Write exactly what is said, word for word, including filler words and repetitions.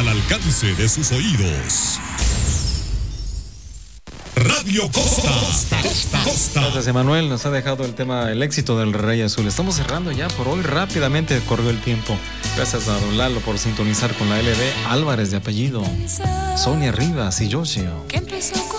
al alcance de sus oídos. Radio Costa, Costa, Costa, Costa. Gracias, Emanuel. Nos ha dejado el tema, el éxito del Rey Azul. Estamos cerrando ya por hoy. Rápidamente corrió el tiempo. Gracias a don Lalo por sintonizar con la L B. Álvarez de apellido, Sonia Rivas y Yoshio.